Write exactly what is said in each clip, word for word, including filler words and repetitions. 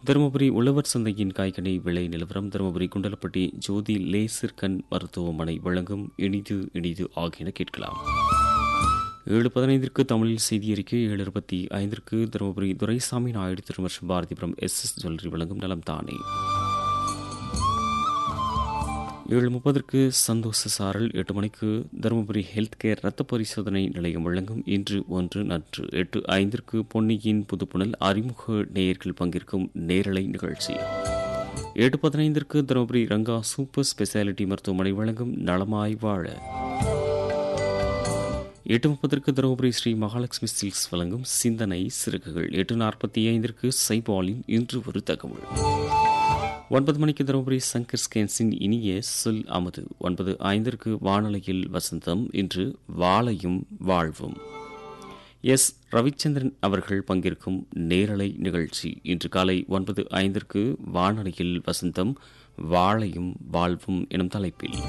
தருமபுரி உழவர் சந்தையின் காய்கனி விலை நிலவரம். தருமபுரி குண்டலப்பட்டி ஜோதி லேசர் கண் மருத்துவமனை வழங்கும் இனிது இனிது ஆகியன கேட்கலாம். ஏழு பதினைந்திற்கு தமிழில் செய்தி அறிக்கை. ஏழு இருபத்தி ஐந்திற்கு Dharmapuri Duraisamy Naidu திருமஷ் Bharathipuram S S jewellery வழங்கும் நலம் தானே. ஏழு முப்பதற்கு சந்தோஷ சாரல். எட்டு மணிக்கு தருமபுரி ஹெல்த் கேர் இரத்த பரிசோதனை நிலையம் வழங்கும் இன்று ஒன்று நன்று. எட்டு ஐந்திற்கு பொன்னியின் புதுப்புணல் அறிமுக நேயர்கள் பங்கேற்கும் நேரலை நிகழ்ச்சி. எட்டு பதினைந்திற்கு தருமபுரி ரங்கா சூப்பர் ஸ்பெஷாலிட்டி மருத்துவமனை வழங்கும் நலமாய் வாழ. எட்டு முப்பதற்கு தருமபுரி ஸ்ரீ மகாலட்சுமி சில்க்ஸ் வழங்கும் சிந்தனை சிறகுகள். எட்டு நாற்பத்தி ஐந்திற்கு சைபாலின் இன்று ஒரு தகவல். ஒன்பது மணிக்கு தருமபுரி சங்கர் ஸ்கேன்ஸின் இனிய சொல் அமுது. ஒன்பது ஐந்திற்கு வானொலியில் வசந்தம். இன்று வாழையும் வாழ்வும். எஸ் ரவிச்சந்திரன் அவர்கள் பங்கேற்கும் நேரலை நிகழ்ச்சி. இன்று காலை ஒன்பது ஐந்திற்கு வானொலியில் வசந்தம் வாழையும் வாழ்வும் எனும் தலைப்பில்.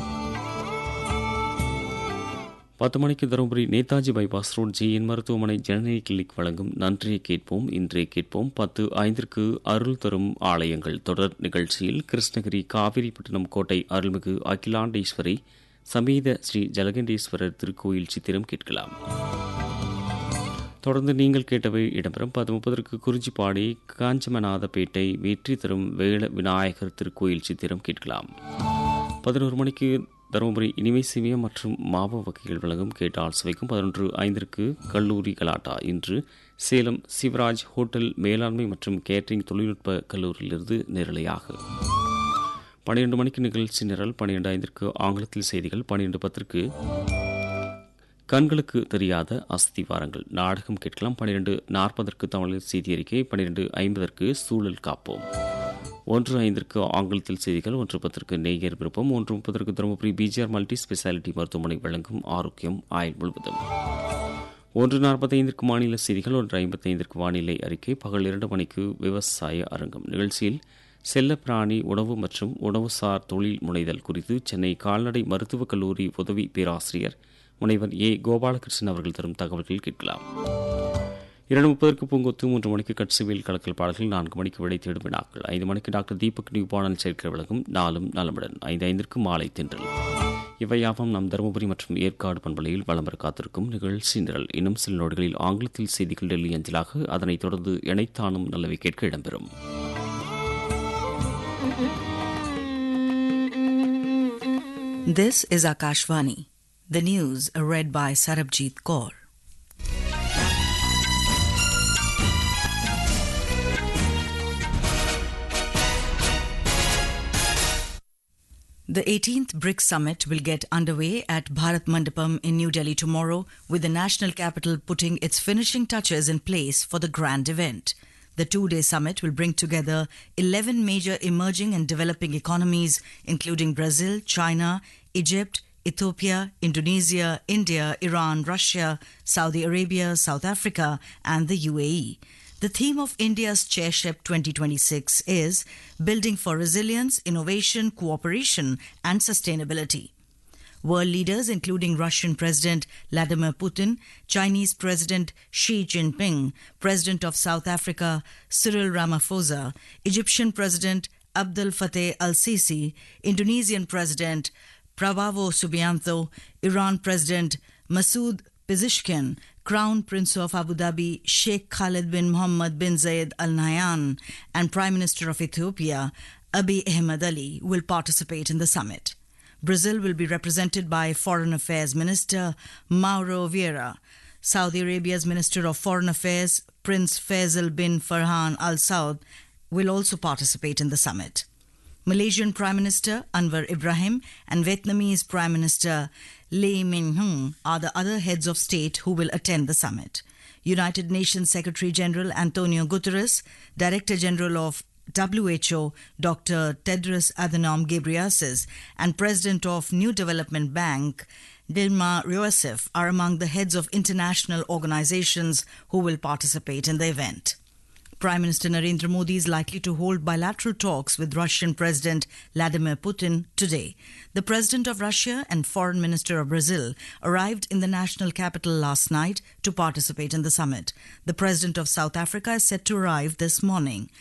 பத்து மணிக்கு Dharmapuri Netaji bypass road GN மருத்துவமனை ஜனனி கிளினிக் வழங்கும் நன்றியை கேட்போம் இன்றே கேட்போம். பத்து ஐந்திற்கு அருள் தரும் ஆலயங்கள் தொடர் நிகழ்ச்சியில் கிருஷ்ணகிரி காவிரிப்பட்டினம் கோட்டை அருள்மிகு அகிலாண்டேஸ்வரி சமேத ஸ்ரீ ஜலகண்டேஸ்வரர் திருக்கோயில் சித்திரம் கேட்கலாம். தொடர்ந்து நீங்கள் கேட்டவை இடம்பெறும். பத்து முப்பதற்கு குறிஞ்சிப்பாடி காஞ்சமநாதப்பேட்டை வெற்றி தரும் வேள விநாயகர் திருக்கோயில் சித்திரம் கேட்கலாம். பதினோரு மணிக்கு தருமபுரி இனிமை சிமியம் மற்றும் மாவு வகைகள் வழங்கும் கேட்டால் சுவைக்கும். பதினொன்று ஐந்திற்கு கல்லூரி கலாட்டா. இன்று சேலம் சிவராஜ் ஹோட்டல் மேலாண்மை மற்றும் கேட்டரிங் தொழில்நுட்ப கல்லூரியிலிருந்து நேரலையாக. பன்னிரண்டு மணிக்கு நிகழ்ச்சி நிரல். பன்னிரண்டு ஐந்திற்கு ஆங்கிலத்தில் செய்திகள். பன்னிரண்டு பத்திற்கு கண்களுக்கு தெரியாத அஸ்திவாரங்கள் நாடகம் கேட்கலாம். பன்னிரண்டு நாற்பதற்கு தமிழில் செய்தி அறிக்கை. பன்னிரண்டு ஐம்பதற்கு சூழல் காப்போம். ஒன்று ஐந்திற்கு ஆங்கிலத்தில் செய்திகள். ஒன்று பத்திற்கு நேயர் விருப்பம். ஒன்று முப்பதற்கு தருமபுரி பிஜிஆர் மல்டி ஸ்பெஷாலிட்டி மருத்துவமனை வழங்கும் ஆரோக்கியம் ஆயுள் முழுவதும். ஒன்று நாற்பத்தைந்திற்கு மாநில செய்திகள். ஒன்று ஐம்பத்தைந்திற்கு வானிலை அறிக்கை. பகல் இரண்டு மணிக்கு விவசாய அரங்கம் நிகழ்ச்சியில் செல்லப்பிராணி உணவு மற்றும் உணவுசார் தொழில் முனைதல் குறித்து சென்னை கால்நடை மருத்துவக் கல்லூரி உதவி பேராசிரியர் முனைவர் ஏ கோபாலகிருஷ்ணன் அவர்கள் தரும் தகவல்கள் கேட்கலாம். இரண்டு முப்பதற்கு பூங்கொத்து. மூன்று மணிக்கு கட்சிவியல் கலக்கல் பாடல்கள். நான்கு மணிக்கு விடை தேடும் வினாக்கள். ஐந்து மணிக்கு டாக்டர் தீபக் நியூபானன் சேர்க்கை விளக்கும் நாளும் நலமுடன். ஐந்து ஐந்திற்கு மாலை தென்றல். இவையாவும் நம் தருமபுரி மற்றும் ஏற்காடு பண்பலையில் வலம் வர காத்திருக்கும் நிகழ்ச்சி நிரல். இன்னும் சில நோடுகளில் ஆங்கிலத்தில் செய்திகள் டெல்லி அஞ்சலாக. அதனைத் தொடர்ந்து இணைத்தானும் நல்லவை கேட்க இடம்பெறும். This is Akashvani. The news read by Sarabjit Kaur. The eighteenth BRICS Summit will get underway at Bharat Mandapam in New Delhi tomorrow, with the national capital putting its finishing touches in place for the grand event. The two-day summit will bring together eleven major emerging and developing economies, including Brazil, China, Egypt, Ethiopia, Indonesia, India, Iran, Russia, Saudi Arabia, South Africa, and the U A E. The theme of India's chairship twenty twenty-six is Building for Resilience, Innovation, Cooperation and Sustainability. World leaders including Russian President Vladimir Putin, Chinese President Xi Jinping, President of South Africa Cyril Ramaphosa, Egyptian President Abdel Fattah al-Sisi, Indonesian President Prabowo Subianto, Iran President Masoud Pezeshkian, Crown Prince of Abu Dhabi Sheikh Khalid bin Mohammed bin Zayed Al Nahyan, and Prime Minister of Ethiopia Abiy Ahmed Ali will participate in the summit. Brazil will be represented by Foreign Affairs Minister Mauro Vieira. Saudi Arabia's Minister of Foreign Affairs Prince Faisal bin Farhan Al Saud will also participate in the summit. Malaysian Prime Minister Anwar Ibrahim and Vietnamese Prime Minister Lee Min-hung are the other heads of state who will attend the summit. United Nations Secretary General Antonio Guterres, Director General of W H O Doctor Tedros Adhanom Ghebreyesus, and President of New Development Bank Dilma Rousseff are among the heads of international organizations who will participate in the event. Prime Minister Narendra Modi is likely to hold bilateral talks with Russian President Vladimir Putin today. The President of Russia and Foreign Minister of Brazil arrived in the national capital last night to participate in the summit. The President of South Africa is set to arrive this morning.